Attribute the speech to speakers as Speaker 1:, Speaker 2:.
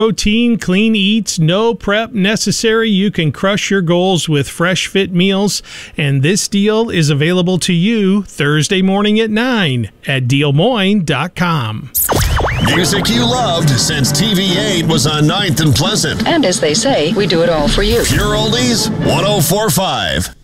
Speaker 1: Protein, clean eats, no prep necessary. You can crush your goals with fresh fit meals. And this deal is available to you Thursday morning at 9 at DealMoine.com.
Speaker 2: Music you loved since TV8 was on 9th and Pleasant.
Speaker 3: And as they say, we do it all for you.
Speaker 2: Pure Oldies 104.5.